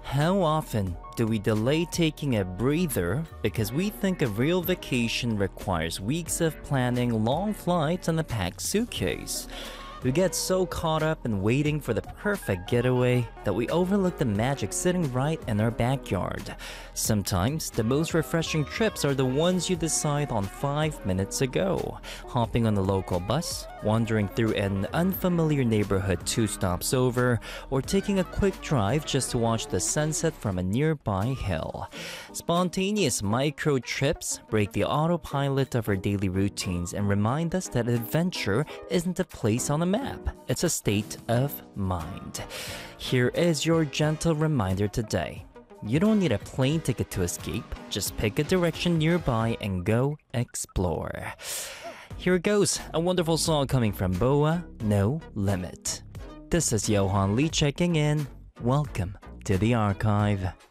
How often do we delay taking a breather because we think a real vacation requires weeks of planning, long flights, and a packed suitcase? We get so caught up in waiting for the perfect getaway that we overlook the magic sitting right in our backyard. Sometimes, the most refreshing trips are the ones you decide on 5 minutes ago. Hopping on a local bus, wandering through an unfamiliar neighborhood 2 stops over, or taking a quick drive just to watch the sunset from a nearby hill. Spontaneous micro trips break the autopilot of our daily routines and remind us that adventure isn't a place on a map, it's a state of mind. Here is your gentle reminder today. You don't need a plane ticket to escape, just pick a direction nearby and go explore. Here goes, a wonderful song coming from Boa, No Limit. This is Johan Lee checking in. Welcome to the archive.